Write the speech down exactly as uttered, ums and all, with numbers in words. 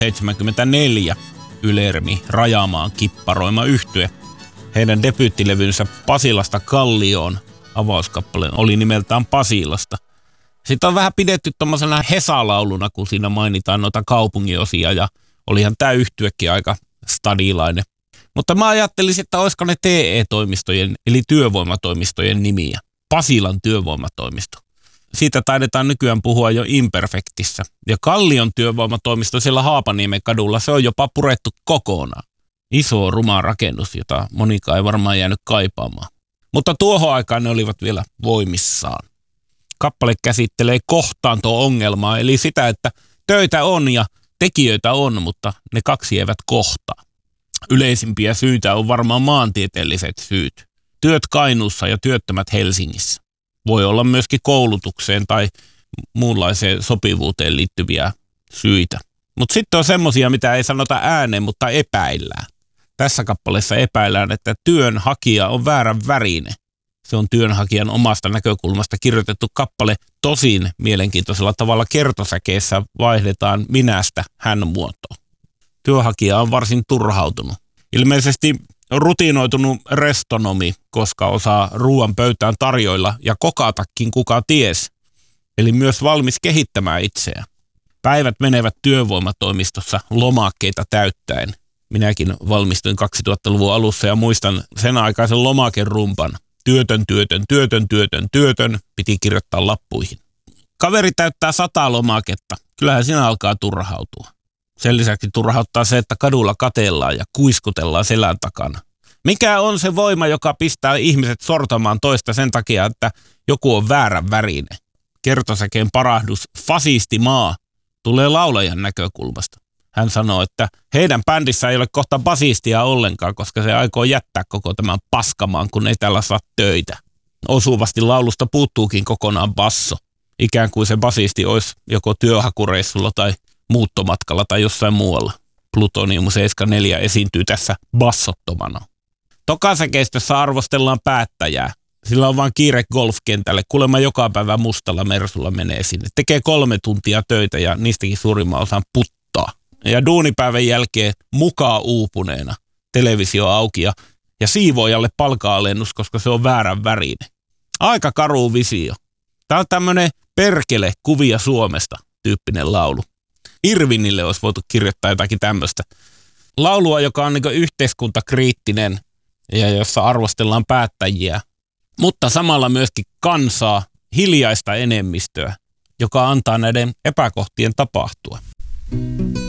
seitsemänkymmentäneljä Ylermi Rajamaan kipparoima yhtye. Heidän debyyttilevynsä Pasilasta Kallioon avauskappaleen oli nimeltään Pasilasta. Sitten on vähän pidetty tommosena Hesa-lauluna, kun siinä mainitaan noita kaupunginosia ja olihan tää yhtyekin aika stadilainen. Mutta mä ajattelisin, että olisiko ne T E-toimistojen eli työvoimatoimistojen nimiä. Pasilan työvoimatoimisto. Siitä taidetaan nykyään puhua jo Imperfectissä. Ja Kallion työvoimatoimisto siellä Haapaniemen kadulla, se on jopa purettu kokonaan. Iso ruma rakennus, jota monikaan ei varmaan jäänyt kaipaamaan. Mutta tuohon aikaan ne olivat vielä voimissaan. Kappale käsittelee kohtaanto-ongelmaa, eli sitä, että töitä on ja tekijöitä on, mutta ne kaksi eivät kohtaa. Yleisimpiä syitä on varmaan maantieteelliset syyt. Työt Kainuussa ja työttömät Helsingissä. Voi olla myöskin koulutukseen tai muunlaiseen sopivuuteen liittyviä syitä. Mutta sitten on semmoisia, mitä ei sanota ääneen, mutta epäillään. Tässä kappaleessa epäillään, että työnhakija on väärän värinen. Se on työnhakijan omasta näkökulmasta kirjoitettu kappale. Tosin mielenkiintoisella tavalla kertosäkeessä vaihdetaan minästä hän muotoon. Työnhakija on varsin turhautunut. Ilmeisesti rutinoitunut restonomi, koska osaa ruoan pöytään tarjoilla ja kokatakin kuka ties. Eli myös valmis kehittämään itseään. Päivät menevät työvoimatoimistossa lomakkeita täyttäen. Minäkin valmistuin kaksituhattaluvun alussa ja muistan sen aikaisen lomakerumpan. Työtön, työtön, työtön, työtön, työtön, piti kirjoittaa lappuihin. Kaveri täyttää sata lomaketta. Kyllähän siinä alkaa turhautua. Sen lisäksi turhauttaa se, että kadulla katellaan ja kuiskutellaan selän takana. Mikä on se voima, joka pistää ihmiset sortamaan toista sen takia, että joku on väärän värinen? Kertosäkeen parahdus fasistimaa tulee laulajan näkökulmasta. Hän sanoo, että heidän bändissä ei ole kohta basistia ollenkaan, koska se aikoo jättää koko tämän paskamaan, kun ei täällä saa töitä. Osuvasti laulusta puuttuukin kokonaan basso. Ikään kuin se basisti olisi joko työhakureissulla tai muuttomatkalla tai jossain muualla. Plutonium seitsemänkymmentäneljä esiintyy tässä bassottomana. Tokasäkeistössä arvostellaan päättäjää. Sillä on vaan kiire golfkentälle. Kuulemma joka päivä mustalla Mersulla menee sinne. Tekee kolme tuntia töitä ja niistäkin suurimman osan puttaa. Ja duunipäivän jälkeen mukaan uupuneena. Televisio auki ja, ja siivoojalle palka-alennus, koska se on väärän värinen. Aika karu visio. Tämä on tämmöinen perkele kuvia Suomesta tyyppinen laulu. Irvinille olisi voitu kirjoittaa jotakin tämmöistä. Laulua, joka on niin yhteiskuntakriittinen ja jossa arvostellaan päättäjiä, mutta samalla myöskin kansaa, hiljaista enemmistöä, joka antaa näiden epäkohtien tapahtua.